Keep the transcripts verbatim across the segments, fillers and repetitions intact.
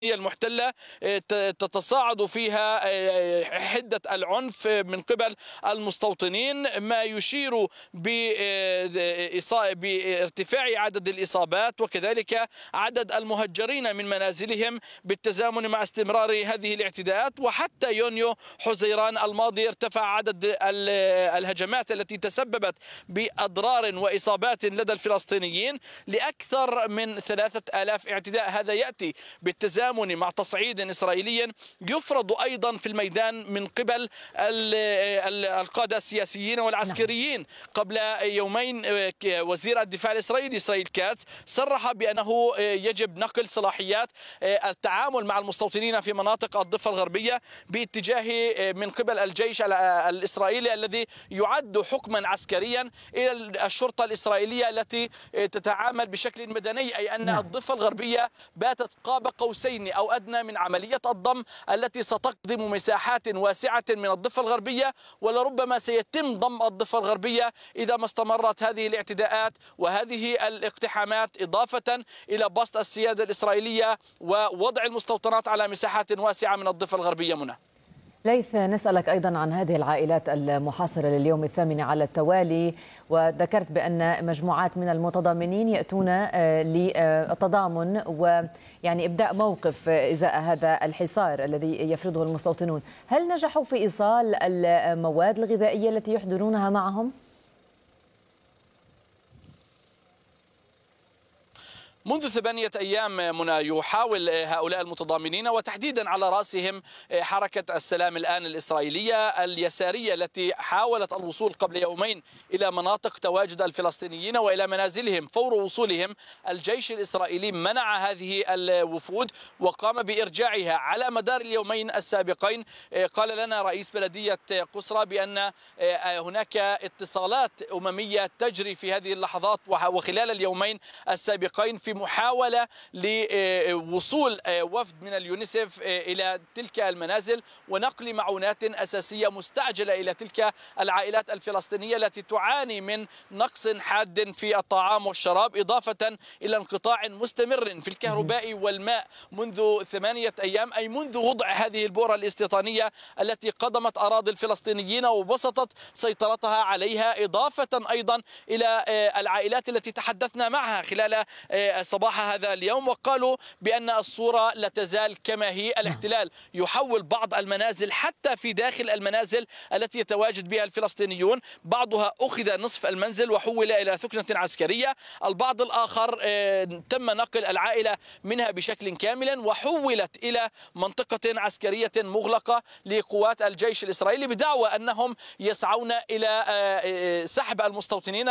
المحتلة تتصاعد فيها حدة العنف من قبل المستوطنين، ما يشير بارتفاع عدد الإصابات وكذلك عدد المهجرين من منازلهم بالتزامن مع استمرار هذه الاعتداءات. وحتى يونيو حزيران الماضي ارتفع عدد الهجمات التي تسببت بأضرار وإصابات لدى الفلسطينيين لأكثر من ثلاثة آلاف اعتداء. هذا يأتي بالتزامن مع تصعيد إسرائيلي يفرض أيضا في الميدان من قبل القادة السياسيين والعسكريين. قبل يومين وزير الدفاع الإسرائيلي إسرائيل كاتس صرح بأنه يجب نقل صلاحيات التعامل مع المستوطنين في مناطق الضفة الغربية باتجاه من قبل الجيش الإسرائيلي الذي يعد حكما عسكريا إلى الشرطة الإسرائيلية التي تتعامل بشكل مدني، أي أن الضفة الغربية باتت قاب قوسين أو أدنى من عملية الضم التي ستقدم مساحات واسعة من الضفة الغربية، ولربما سيتم ضم الضفة الغربية إذا ما استمرت هذه الاعتداءات وهذه الاقتحامات، إضافة إلى بسط السيادة الإسرائيلية ووضع المستوطنات على مساحات واسعة من الضفة الغربية. منى ليث، نسألك أيضا عن هذه العائلات المحاصرة لليوم الثامن على التوالي، وذكرت بأن مجموعات من المتضامنين يأتون للتضامن ويعني إبداء موقف إزاء هذا الحصار الذي يفرضه المستوطنون. هل نجحوا في إيصال المواد الغذائية التي يحضرونها معهم؟ منذ ثمانية أيام منى يحاول هؤلاء المتضامنين وتحديدا على رأسهم حركة السلام الآن الإسرائيلية اليسارية التي حاولت الوصول قبل يومين إلى مناطق تواجد الفلسطينيين وإلى منازلهم. فور وصولهم الجيش الإسرائيلي منع هذه الوفود وقام بإرجاعها. على مدار اليومين السابقين قال لنا رئيس بلدية قسرى بأن هناك اتصالات أممية تجري في هذه اللحظات وخلال اليومين السابقين في محاولة لوصول وفد من اليونيسف إلى تلك المنازل ونقل معونات أساسية مستعجلة إلى تلك العائلات الفلسطينية التي تعاني من نقص حاد في الطعام والشراب، إضافة إلى انقطاع مستمر في الكهرباء والماء منذ ثمانية أيام، أي منذ وضع هذه البؤرة الاستيطانية التي قضمت أراضي الفلسطينيين وبسطت سيطرتها عليها، إضافة أيضا إلى العائلات التي تحدثنا معها خلال صباح هذا اليوم، وقالوا بأن الصورة لا تزال كما هي. الاحتلال يحول بعض المنازل حتى في داخل المنازل التي يتواجد بها الفلسطينيون، بعضها أخذ نصف المنزل وحول إلى ثكنة عسكرية، البعض الآخر تم نقل العائلة منها بشكل كامل وحولت إلى منطقة عسكرية مغلقة لقوات الجيش الإسرائيلي بدعوى أنهم يسعون إلى سحب المستوطنين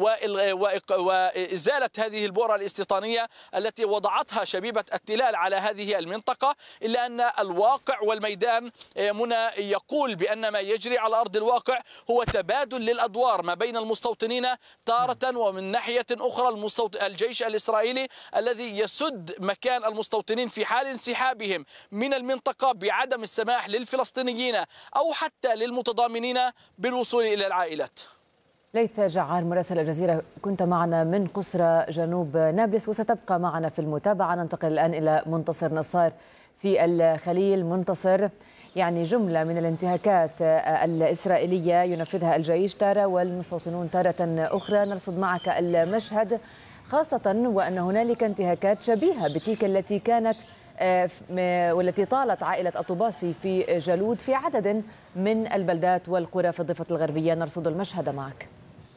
وإزالة هذه البؤرة الاستيطانية التي وضعتها شبيبة التلال على هذه المنطقة. إلا أن الواقع والميدان منى يقول بأن ما يجري على أرض الواقع هو تبادل للأدوار ما بين المستوطنين تارة، ومن ناحية أخرى المستوط... الجيش الإسرائيلي الذي يسد مكان المستوطنين في حال انسحابهم من المنطقة بعدم السماح للفلسطينيين أو حتى للمتضامنين بالوصول إلى العائلات. ليث جعار مراسل الجزيرة، كنت معنا من قسرى جنوب نابلس وستبقى معنا في المتابعة. ننتقل الآن إلى منتصر نصار في الخليل. منتصر، يعني جملة من الانتهاكات الإسرائيلية ينفذها الجيش تارة والمستوطنون تارة أخرى. نرصد معك المشهد، خاصة وأن هنالك انتهاكات شبيهة بتلك التي كانت والتي طالت عائلة الطوباسي في جالود في عدد من البلدات والقرى في الضفة الغربية. نرصد المشهد معك.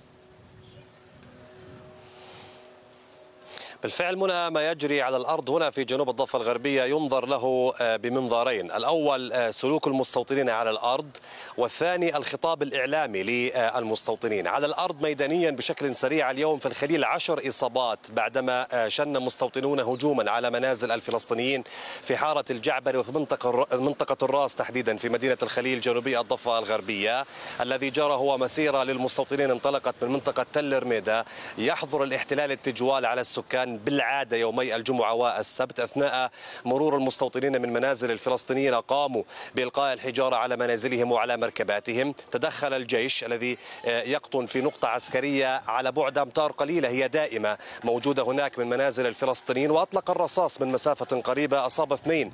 بالفعل منى، ما يجري على الأرض هنا في جنوب الضفة الغربية ينظر له بمنظارين: الأول سلوك المستوطنين على الأرض، والثاني الخطاب الإعلامي للمستوطنين. على الأرض ميدانيا بشكل سريع اليوم في الخليل عشر إصابات بعدما شن مستوطنون هجوما على منازل الفلسطينيين في حارة الجعبري وفي منطقة منطقة الراس تحديدا في مدينة الخليل جنوبي الضفة الغربية. الذي جرى هو مسيرة للمستوطنين انطلقت من منطقة تل رميدة يحظر الاحتلال التجوال على السكان كان بالعادة يومي الجمعة والسبت. أثناء مرور المستوطنين من منازل الفلسطينيين قاموا بإلقاء الحجارة على منازلهم وعلى مركباتهم. تدخل الجيش الذي يقطن في نقطة عسكرية على بعد أمتار قليلة هي دائمة موجودة هناك من منازل الفلسطينيين، وأطلق الرصاص من مسافة قريبة، أصاب اثنين